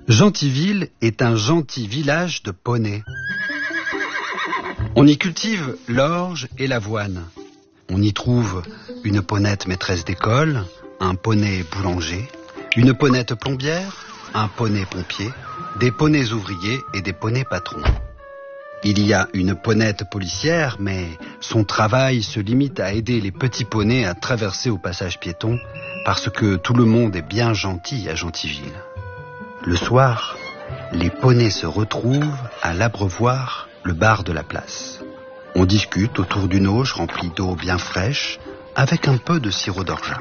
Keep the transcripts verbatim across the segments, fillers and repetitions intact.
Gentilville est un gentil village de poneys. On y cultive l'orge et l'avoine. On y trouve une ponette maîtresse d'école, un poney boulanger, une ponette plombière, un poney pompier, des poneys ouvriers et des poneys patrons. Il y a une ponette policière, mais son travail se limite à aider les petits poneys à traverser au passage piéton parce que tout le monde est bien gentil à Gentilville. Le soir, les poneys se retrouvent à l'Abreuvoir, le bar de la place. On discute autour d'une auge remplie d'eau bien fraîche avec un peu de sirop d'orgeat.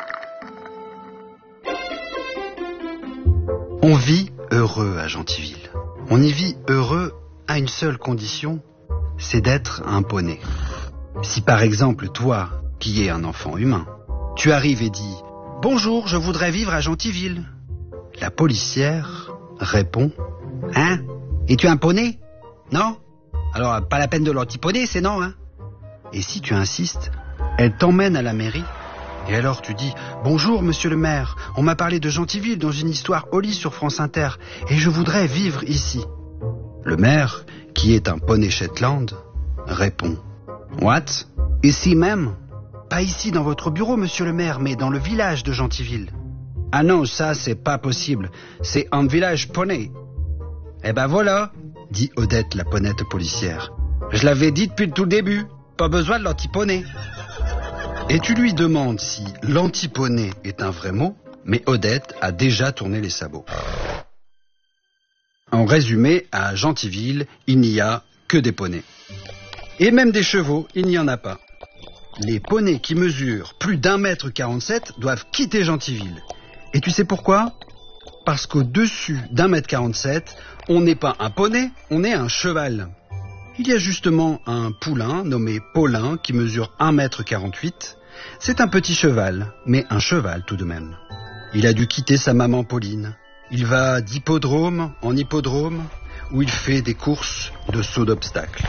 On vit heureux à Gentilville. On y vit heureux à une seule condition, c'est d'être un poney. Si par exemple toi, qui es un enfant humain, tu arrives et dis « Bonjour, je voudrais vivre à Gentilville », la policière répond « Hein? Es-tu un poney? Non? Alors pas la peine de l'antiponey, c'est non, hein ?» Et si tu insistes, elle t'emmène à la mairie. Et alors tu dis « Bonjour, monsieur le maire, on m'a parlé de Gentilville dans une histoire Oli sur France Inter, et je voudrais vivre ici. » Le maire, qui est un poney Shetland, répond « What? Ici même? Pas ici dans votre bureau, monsieur le maire, mais dans le village de Gentilville. » Ah non, ça c'est pas possible, c'est un village poney. Eh ben voilà, dit Odette la ponette policière. Je l'avais dit depuis tout le début, pas besoin de l'antiponey. Et tu lui demandes si l'antiponey est un vrai mot, mais Odette a déjà tourné les sabots. En résumé, à Gentilville, il n'y a que des poneys. Et même des chevaux, il n'y en a pas. Les poneys qui mesurent plus d'un mètre quarante-sept doivent quitter Gentilville. Et tu sais pourquoi? Parce qu'au-dessus d'un mètre quarante-sept, on n'est pas un poney, on est un cheval. Il y a justement un poulain nommé Paulin qui mesure un mètre quarante-huit. C'est un petit cheval, mais un cheval tout de même. Il a dû quitter sa maman Pauline. Il va d'hippodrome en hippodrome, où il fait des courses de saut d'obstacles.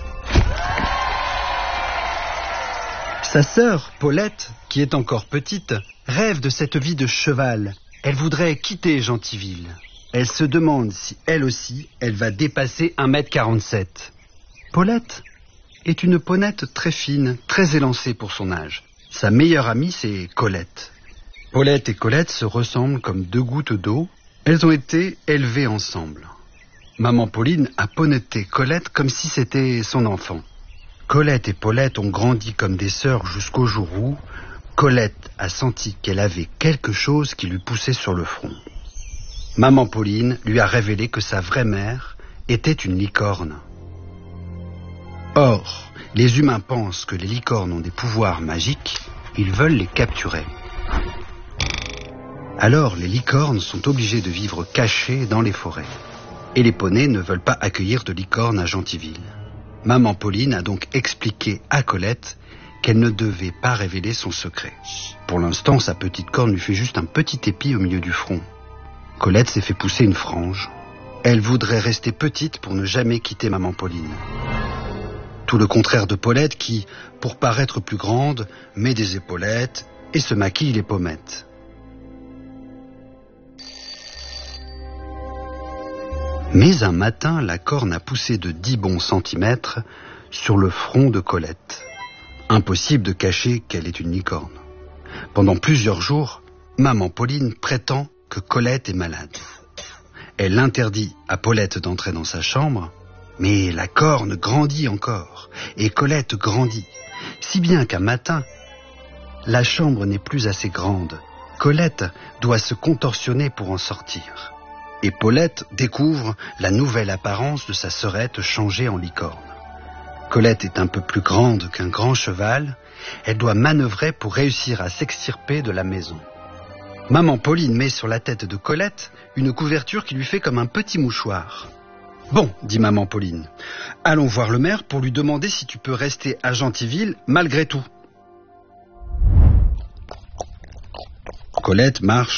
Sa sœur, Paulette, qui est encore petite, rêve de cette vie de cheval. Elle voudrait quitter Gentilville. Elle se demande si, elle aussi, elle va dépasser un mètre quarante-sept. Paulette est une ponette très fine, très élancée pour son âge. Sa meilleure amie, c'est Colette. Paulette et Colette se ressemblent comme deux gouttes d'eau. Elles ont été élevées ensemble. Maman Pauline a ponetté Colette comme si c'était son enfant. Colette et Paulette ont grandi comme des sœurs jusqu'au jour où Colette a senti qu'elle avait quelque chose qui lui poussait sur le front. Maman Pauline lui a révélé que sa vraie mère était une licorne. Or, les humains pensent que les licornes ont des pouvoirs magiques, ils veulent les capturer. Alors, les licornes sont obligées de vivre cachées dans les forêts. Et les poneys ne veulent pas accueillir de licornes à Gentilville. Maman Pauline a donc expliqué à Colette qu'elle ne devait pas révéler son secret. Pour l'instant, sa petite corne lui fait juste un petit épi au milieu du front. Colette s'est fait pousser une frange. Elle voudrait rester petite pour ne jamais quitter Maman Pauline. Tout le contraire de Paulette qui, pour paraître plus grande, met des épaulettes et se maquille les pommettes. Mais un matin, la corne a poussé de dix bons centimètres sur le front de Colette. Impossible de cacher qu'elle est une licorne. Pendant plusieurs jours, Maman Pauline prétend que Colette est malade. Elle interdit à Paulette d'entrer dans sa chambre, mais la corne grandit encore, et Colette grandit, si bien qu'un matin, la chambre n'est plus assez grande. Colette doit se contorsionner pour en sortir. Et Paulette découvre la nouvelle apparence de sa sœurette changée en licorne. Colette est un peu plus grande qu'un grand cheval. Elle doit manœuvrer pour réussir à s'extirper de la maison. Maman Pauline met sur la tête de Colette une couverture qui lui fait comme un petit mouchoir. « Bon, dit Maman Pauline, allons voir le maire pour lui demander si tu peux rester à Gentilville malgré tout. » Colette marche